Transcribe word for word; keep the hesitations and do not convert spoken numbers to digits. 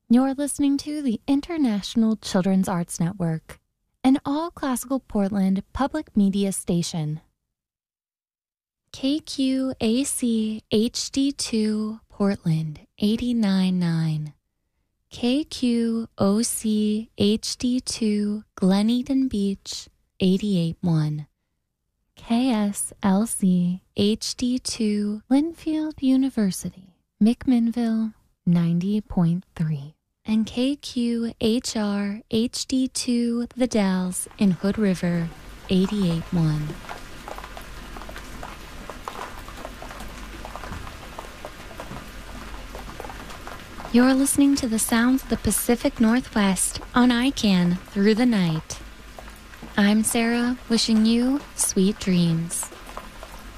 You're listening to the International Children's Arts Network, an all-classical Portland public media station. K Q A C H D two Portland eighty-nine point nine, K Q O C H D two Glen Eden Beach eighty-eight point one, K S L C H D two Linfield University McMinnville ninety point three, and K Q H R H D two The Dalles in Hood River eighty-eight point one. You're listening to the sounds of the Pacific Northwest on I C A N Through the Night. I'm Sarah, wishing you sweet dreams.